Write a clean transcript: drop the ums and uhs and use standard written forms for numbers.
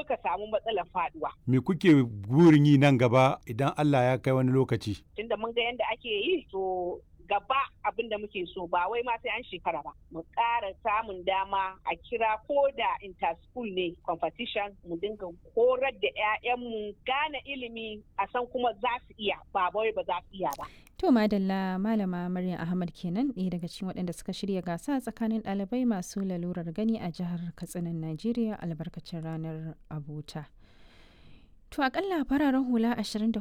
muka samu matsalar faduwa. Me kuke burin yi nan gaba idan Allah ya kai wani lokaci? Tunda mun ga yadda ake yi, to gaba abin da muke so ba wai ma sai an shekara ba, mu ƙara samun dama a kira ko da inter-school ne competition, mu dinga horar da 'ya'yanmu gane ilimi, a san kuma za su iya, ba wai ba za su iya ba. To madalla Malama Maryam Ahmad kenan, ɗaya daga cikin waɗanda suka shirya gasa tsakanin ɗalibai masu lalurar gani a jihar Katsinan Najeriya albarkacin ranar abota. To akalla fararen hula 24